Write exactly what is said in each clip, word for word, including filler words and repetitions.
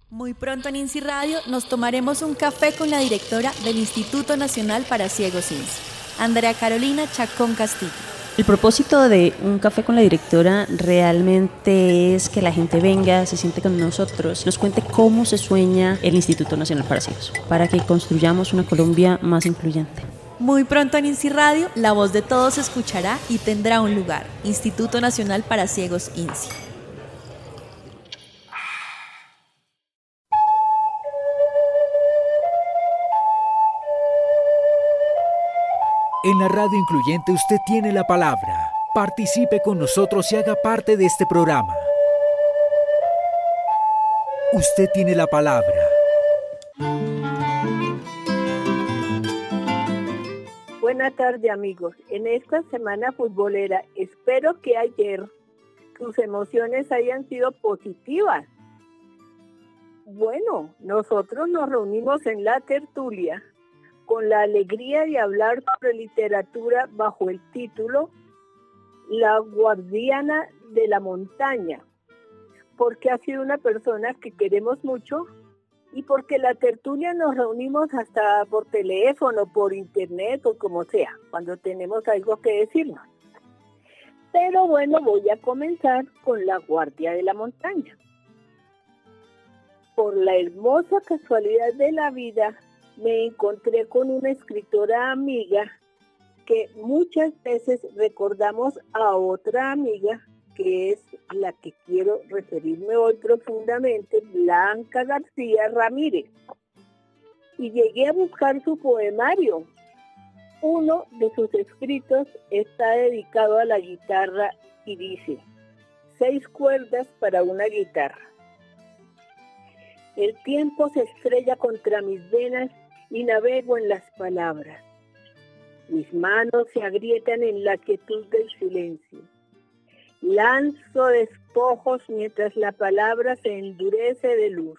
Muy pronto en INSI Radio nos tomaremos un café con la directora del Instituto Nacional para Ciegos INSI, Andrea Carolina Chacón Castillo. El propósito de un café con la directora realmente es que la gente venga, se siente con nosotros, nos cuente cómo se sueña el Instituto Nacional para Ciegos, para que construyamos una Colombia más incluyente. Muy pronto en INSI Radio, la voz de todos se escuchará y tendrá un lugar. Instituto Nacional para Ciegos INSI. En la radio incluyente usted tiene la palabra. Participe con nosotros y haga parte de este programa. Usted tiene la palabra. Buenas tardes, amigos. En esta semana futbolera, espero que ayer sus emociones hayan sido positivas. Bueno, nosotros nos reunimos en la tertulia con la alegría de hablar sobre literatura bajo el título La Guardiana de la Montaña, porque ha sido una persona que queremos mucho y porque la tertulia nos reunimos hasta por teléfono, por internet o como sea, cuando tenemos algo que decirnos. Pero bueno, voy a comenzar con La Guardia de la Montaña. Por la hermosa casualidad de la vida, me encontré con una escritora amiga que muchas veces recordamos a otra amiga, que es la que quiero referirme hoy profundamente, Blanca García Ramírez. Y llegué a buscar su poemario. Uno de sus escritos está dedicado a la guitarra y dice: seis cuerdas para una guitarra. El tiempo se estrella contra mis venas y navego en las palabras. Mis manos se agrietan en la quietud del silencio. Lanzo despojos mientras la palabra se endurece de luz.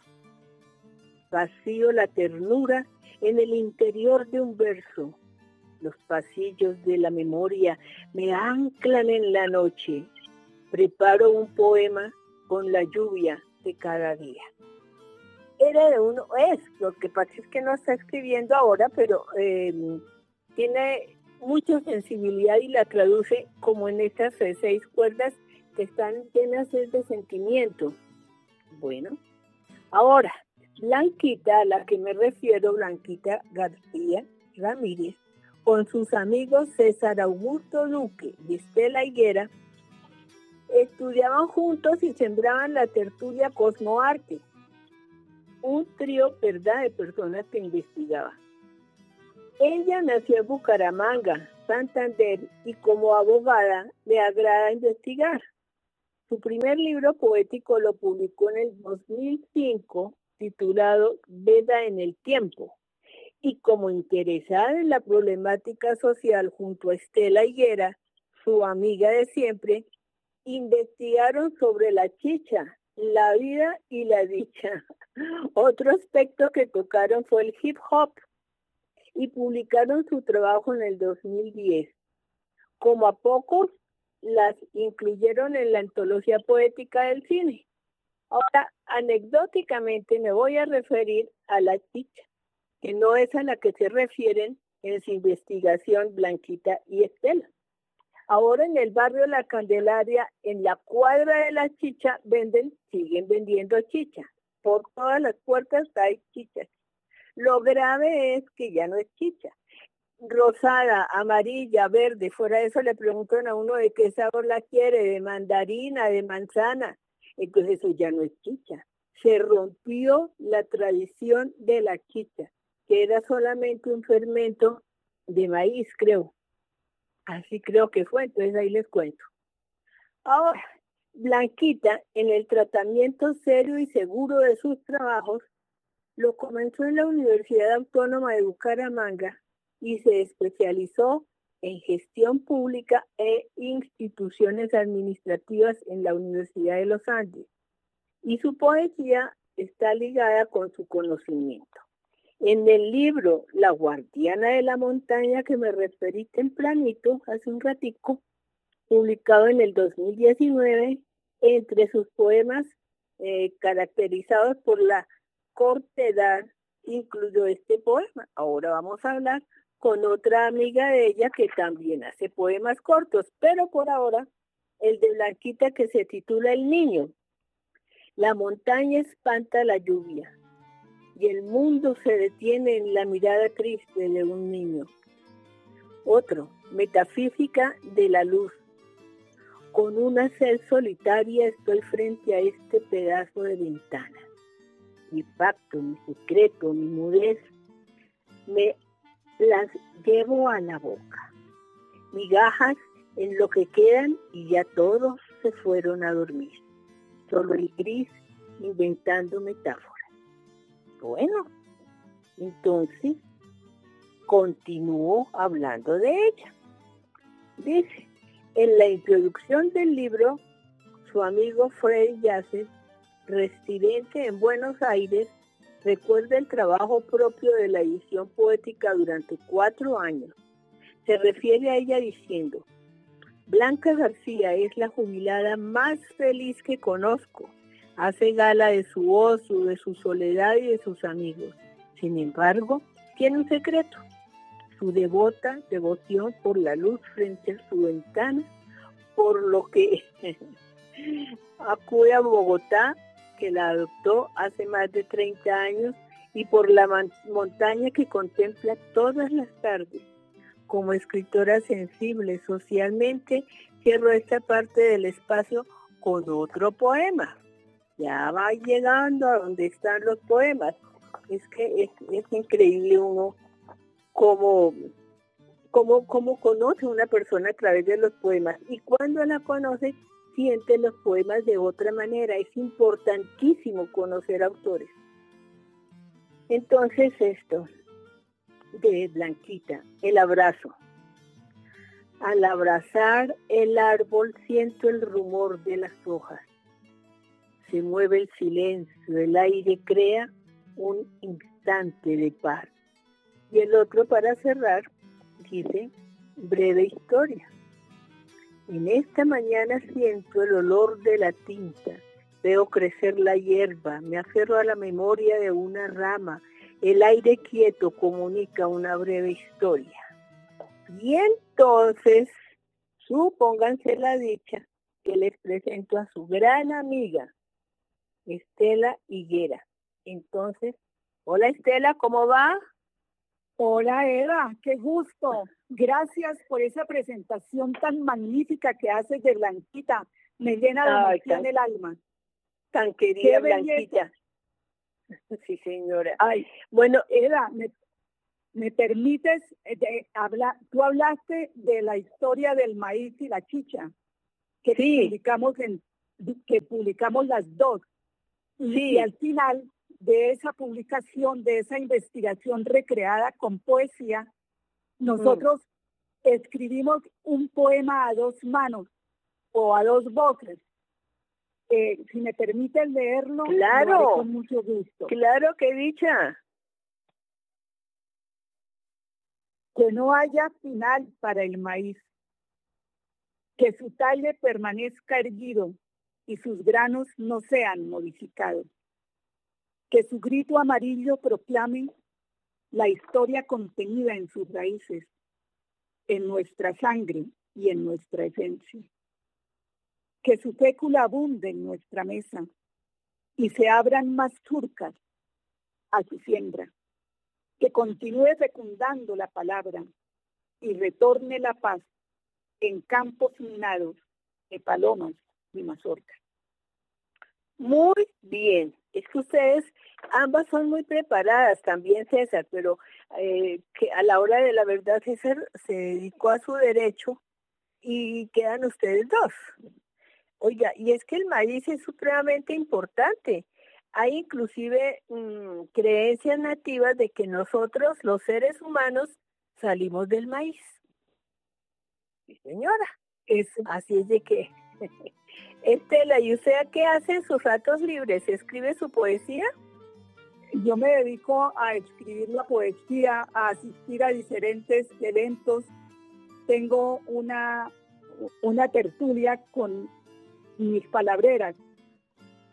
Vacío la ternura en el interior de un verso. Los pasillos de la memoria me anclan en la noche. Preparo un poema con la lluvia de cada día. Era de uno, es, lo que pasa es que no está escribiendo ahora, pero eh, tiene mucha sensibilidad y la traduce como en estas seis cuerdas que están llenas de sentimiento. Bueno, ahora, Blanquita, a la que me refiero, Blanquita García Ramírez, con sus amigos César Augusto Duque y Estela Higuera, estudiaban juntos y sembraban la tertulia Cosmoarte, un trío, ¿verdad?, de personas que investigaban. Ella nació en Bucaramanga, Santander, y como abogada le agrada investigar. Su primer libro poético lo publicó en el dos mil cinco, titulado Veda en el Tiempo. Y como interesada en la problemática social junto a Estela Higuera, su amiga de siempre, investigaron sobre la chicha, la vida y la dicha. Otro aspecto que tocaron fue el hip hop y publicaron su trabajo en el dos mil diez. Como a pocos, las incluyeron en la antología poética del cine. Ahora, anecdóticamente me voy a referir a la chicha, que no es a la que se refieren en su investigación Blanquita y Estela. Ahora en el barrio La Candelaria, en la cuadra de la chicha, venden, siguen vendiendo chicha. Por todas las puertas hay chicha. Lo grave es que ya no es chicha. Rosada, amarilla, verde, fuera de eso le preguntan a uno de qué sabor la quiere, de mandarina, de manzana. Entonces eso ya no es chicha. Se rompió la tradición de la chicha, que era solamente un fermento de maíz, creo. Así creo que fue, entonces ahí les cuento. Ahora, Blanquita, en el tratamiento serio y seguro de sus trabajos, lo comenzó en la Universidad Autónoma de Bucaramanga y se especializó en gestión pública e instituciones administrativas en la Universidad de los Andes. Y su poesía está ligada con su conocimiento. En el libro La Guardiana de la Montaña, que me referí tempranito, hace un ratico, publicado en el dos mil diecinueve, entre sus poemas eh, caracterizados por la corta edad, incluyó este poema. Ahora vamos a hablar con otra amiga de ella que también hace poemas cortos, pero por ahora el de Blanquita, que se titula El niño. La montaña espanta la lluvia y el mundo se detiene en la mirada triste de un niño. Otro, Metafísica de la luz. Con una sed solitaria estoy frente a este pedazo de ventana. Mi pacto, mi secreto, mi mudez, me las llevo a la boca. Migajas en lo que quedan y ya todos se fueron a dormir. Solo el gris inventando metáforas. Bueno, entonces continuó hablando de ella. Dice, en la introducción del libro, su amigo Freddy Yaces, residente en Buenos Aires, recuerda el trabajo propio de la edición poética durante cuatro años. Se refiere a ella diciendo, Blanca García es la jubilada más feliz que conozco. Hace gala de su ocio, de su soledad y de sus amigos. Sin embargo, tiene un secreto. Su devota devoción por la luz frente a su ventana, por lo que acude a Bogotá, que la adoptó hace más de treinta años, y por la man- montaña que contempla todas las tardes. Como escritora sensible socialmente, cierro esta parte del espacio con otro poema. Ya va llegando a donde están los poemas. Es que es, es increíble uno cómo, cómo, cómo conoce a una persona a través de los poemas. Y cuando la conoce, siente los poemas de otra manera. Es importantísimo conocer autores. Entonces esto, de Blanquita, el abrazo. Al abrazar el árbol siento el rumor de las hojas. Se mueve el silencio, el aire crea un instante de paz. Y el otro, para cerrar, dice, breve historia. En esta mañana siento el olor de la tinta, veo crecer la hierba, me aferro a la memoria de una rama, el aire quieto comunica una breve historia. Y entonces, supónganse la dicha que les presento a su gran amiga, Estela Higuera. Entonces, hola Estela, ¿cómo va? Hola Eva, qué gusto. Gracias por esa presentación tan magnífica que haces de Blanquita. Me llena de Ay, emoción tan- el alma. Tan querida Qué belleza. Blanquita. Sí, señora. Ay, Bueno, Eva, ¿me, me permites eh, de hablar? Tú hablaste de la historia del maíz y la chicha, que Sí. publicamos en, que publicamos las dos. Y, Sí. y al final de esa publicación, de esa investigación recreada con poesía, nosotros escribimos un poema a dos manos o a dos voces. Eh, si me permiten leerlo, Claro. lo haré con mucho gusto. claro que dicha. Que no haya final para el maíz, que su talle permanezca erguido y sus granos no sean modificados, que su grito amarillo proclame la historia contenida en sus raíces, en nuestra sangre y en nuestra esencia, que su fécula abunde en nuestra mesa y se abran más turcas a su siembra, que continúe fecundando la palabra y retorne la paz en campos minados de palomas y mazorcas. Muy bien. Es que ustedes ambas son muy preparadas, también César, pero eh, que a la hora de la verdad César se dedicó a su derecho y quedan ustedes dos. Oiga, y es que el maíz es supremamente importante. Hay inclusive mmm, creencias nativas de que nosotros, los seres humanos, salimos del maíz. Sí, señora. Es, Así es de que... Estela, ¿y usted qué hace en sus ratos libres? ¿Escribe su poesía? yo me dedico a escribir la poesía, a asistir a diferentes eventos. Tengo una, una tertulia con mis palabreras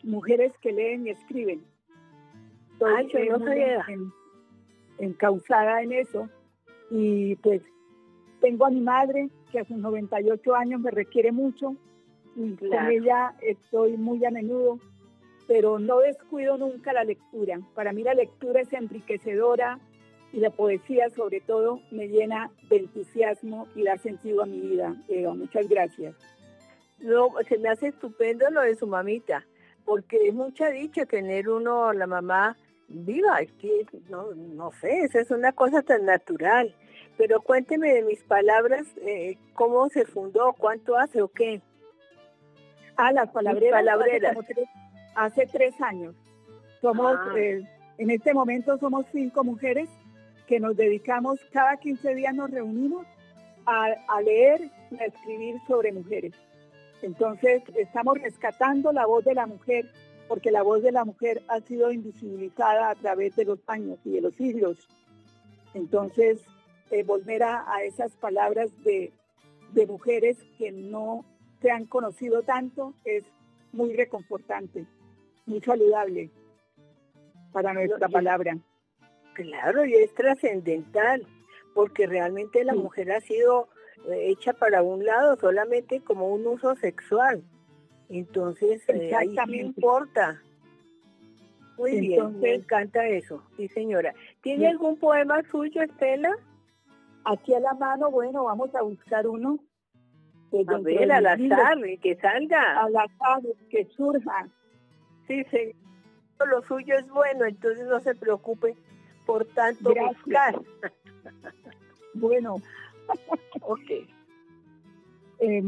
mujeres que leen y escriben. Estoy Ay, yo no muy sabía. en- encausada en eso. Y pues tengo a mi madre, que a sus noventa y ocho años me requiere mucho, y con Claro. ella estoy muy a menudo, pero no descuido nunca la lectura. Para mí la lectura es enriquecedora y la poesía, sobre todo, me llena de entusiasmo y da sentido a mi vida. Eva, muchas gracias. No, se me hace estupendo lo de su mamita, porque es mucha dicha tener uno, la mamá viva, es que no, no sé, esa es una cosa tan natural. Pero cuénteme de Mis Palabras, eh, ¿cómo se fundó? ¿Cuánto hace o qué? Ah, las palabreras, Palabreras. Hace, como tres, hace tres años. Somos, Ah. eh, en este momento somos cinco mujeres que nos dedicamos, cada quince días nos reunimos a, a leer y a escribir sobre mujeres. Entonces, estamos rescatando la voz de la mujer, porque la voz de la mujer ha sido invisibilizada a través de los años y de los siglos. Entonces, eh, volver a, a esas palabras de, de mujeres que no se han conocido tanto es muy reconfortante, muy saludable para nuestra No, y- palabra. Claro, y es trascendental, porque realmente la Sí. mujer ha sido eh, hecha para un lado solamente como un uso sexual. Entonces, eh, ahí sí Exactamente. importa. Muy bien, me Entonces- encanta eso. Sí, señora. ¿Tiene Sí. algún poema suyo, Estela? Aquí a la mano, bueno, vamos a buscar uno. eh, A dentro ver, de al mis libros, azar, y que salga. al azar, que surja. Sí, sí. Lo suyo es bueno, entonces no se preocupe por tanto Gracias. buscar. Bueno, Ok. eh,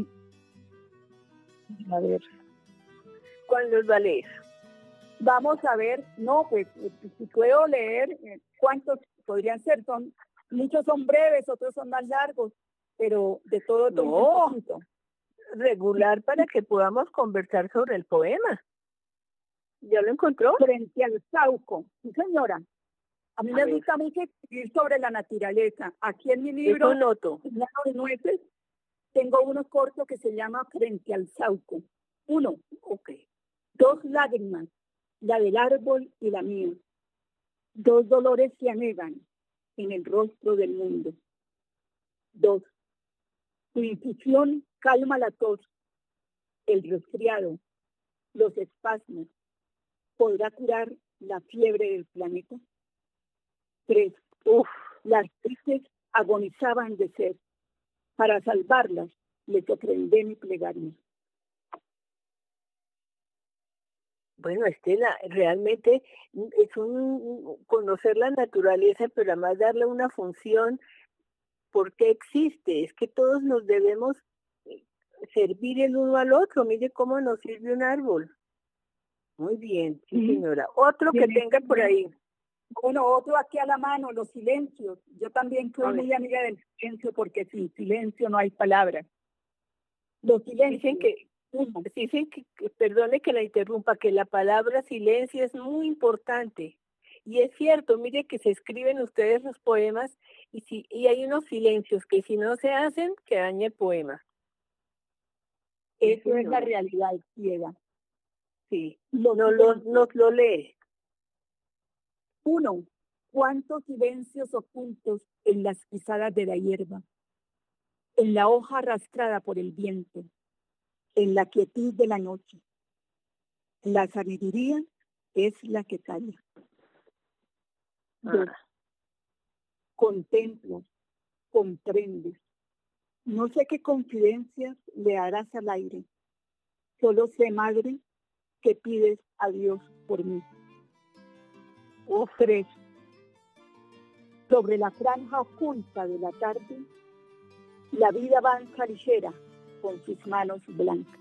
a ver, ¿Cuál nos va a leer? vamos a ver, no, pues eh, si puedo leer, eh, ¿cuántos podrían ser? Son, muchos son breves, otros son más largos, pero de todo tengo No. un poquito. Regular para que podamos conversar sobre el poema. ¿Ya lo encontró? Frente al Sauco, sí señora. A mí A me ver. gusta mucho escribir sobre la naturaleza. Aquí en mi libro, Eso noto. Llano de Nueces, tengo uno corto que se llama Frente al Sauco. Uno, Ok. dos lágrimas, la del árbol y la mía. Dos dolores se anegan en el rostro del mundo. Dos, tu infusión calma la tos, el resfriado, los espasmos. ¿Podrá curar la fiebre del planeta? Tres, Uf, las tristes agonizaban de sed. Para salvarlas, les ofrendé mi plegaria. bueno, Estela, realmente es un conocer la naturaleza, pero además darle una función porque existe. Es que todos nos debemos servir el uno al otro. Mire cómo nos sirve un árbol. Muy bien, sí, Sí. señora. Otro que Bien, tenga por ahí. Bueno, otro aquí a la mano, los silencios. Yo también A soy ver. muy amiga del silencio porque sin silencio no hay palabra. Los silencios. Dicen que, Uno, dicen que, que- perdone que la interrumpa, que la palabra silencio es muy importante. Y es cierto, mire que se escriben ustedes los poemas y, si, y hay unos silencios que si no se hacen, que daña el poema. eso Sí, es la señora. realidad ciega. Sí, Los no lo, silencios. nos lo lee. Uno, cuántos silencios ocultos en las pisadas de la hierba, en la hoja arrastrada por el viento, en la quietud de la noche. La sabiduría es la que calla. Dos, Ah, contemplo, comprendes. No sé qué confidencias le harás al aire. Solo sé, madre, que pides a Dios por mí. uf, Tres, sobre la franja oculta de la tarde, la vida avanza ligera con sus manos blancas.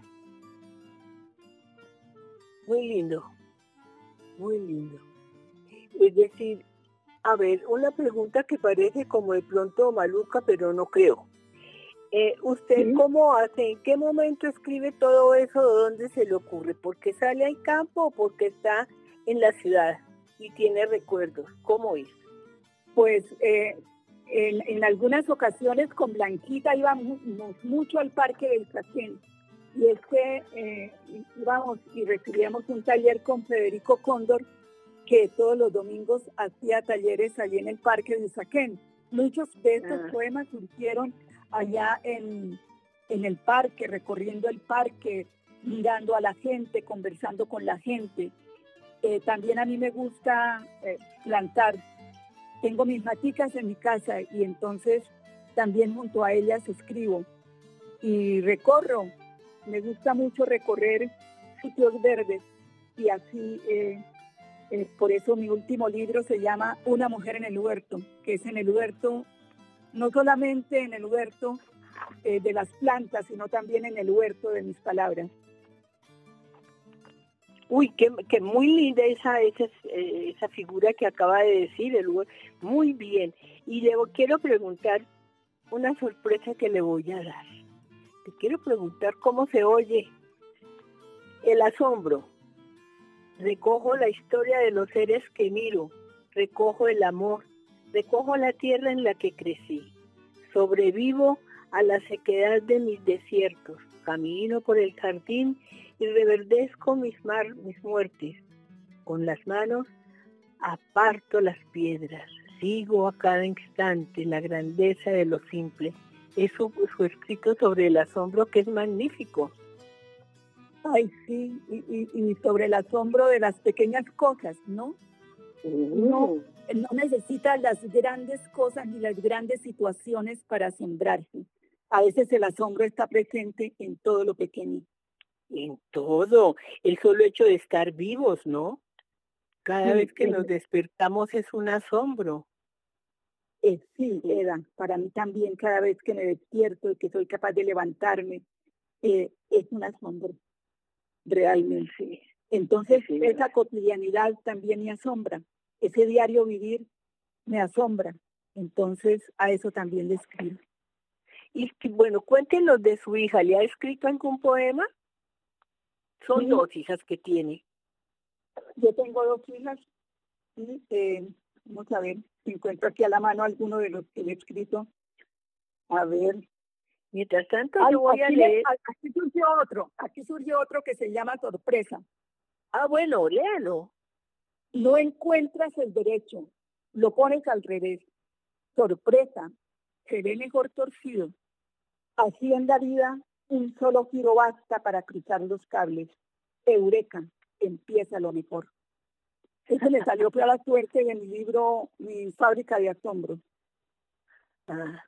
muy lindo, muy lindo. Es decir, a ver, una pregunta que parece como de pronto maluca, pero no creo. Eh, ¿Usted Sí. cómo hace? ¿En qué momento escribe todo eso? ¿De dónde se le ocurre? ¿Porque sale al campo o porque está en la ciudad y tiene recuerdos? ¿Cómo es? Pues eh, en, en algunas ocasiones con Blanquita íbamos mucho al Parque del Trasén Y es que eh, íbamos y recibíamos un taller con Federico Cóndor, que todos los domingos hacía talleres allí en el parque de Usaquén. Muchos de estos ah. poemas surgieron allá en, en el parque, recorriendo el parque, mirando a la gente, conversando con la gente. Eh, también a mí me gusta eh, plantar. Tengo mis maticas en mi casa y entonces también junto a ellas escribo y recorro. Me gusta mucho recorrer sitios verdes y así, eh, eh, por eso mi último libro se llama Una mujer en el huerto, que es en el huerto, no solamente en el huerto eh, de las plantas, sino también en el huerto de mis palabras. Uy, qué, qué muy linda esa, esa, esa figura que acaba de decir, el huerto. Muy bien. Y le quiero preguntar una sorpresa que le voy a dar. Te quiero preguntar cómo se oye el asombro. Recojo la historia de los seres que miro, recojo el amor, recojo la tierra en la que crecí. Sobrevivo a la sequedad de mis desiertos, camino por el jardín y reverdezco mis, mar, mis muertes. Con las manos aparto las piedras, sigo a cada instante la grandeza de lo simple. Es su, su escrito sobre el asombro que es magnífico. Ay, sí, y, y, y sobre el asombro de las pequeñas cosas, ¿no? Mm. No, no necesita las grandes cosas ni las grandes situaciones para asombrarse. A veces el asombro está presente en todo lo pequeño. En todo, el solo hecho de estar vivos, ¿no? Cada sí, vez que sí. nos despertamos es un asombro. Eh, sí, Eda, para mí también cada vez que me despierto y que soy capaz de levantarme, eh, es un asombro, realmente. Sí. Entonces, sí, esa cotidianidad también me asombra, ese diario vivir me asombra, entonces a eso también le escribo. Y bueno, cuéntenos de su hija, ¿le ha escrito algún poema? Son sí. dos hijas que tiene. Yo tengo dos hijas, y, eh, vamos a ver. Encuentro aquí a la mano alguno de los que he escrito. A ver. Mientras tanto, Ay, yo voy a leer. Le, aquí surgió otro. Aquí surgió otro que se llama Sorpresa. Ah, bueno, léalo. No encuentras el derecho. Lo pones al revés. Sorpresa. Se ve mejor torcido. Así en la vida, un solo giro basta para cruzar los cables. Eureka. Empieza lo mejor. Eso le salió a la suerte de mi libro, Mi fábrica de asombros. Ah,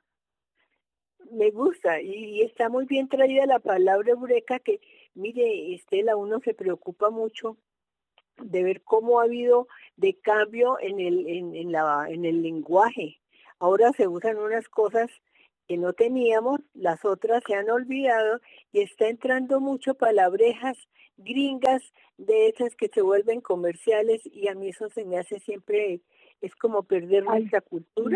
me gusta y está muy bien traída la palabra eureka, que mire, Estela, uno se preocupa mucho de ver cómo ha habido de cambio en el, en, en, la, en el lenguaje. Ahora se usan unas cosas que no teníamos, las otras se han olvidado y está entrando mucho palabrejas gringas de esas que se vuelven comerciales y a mí eso se me hace siempre, es como perder Ay. nuestra cultura.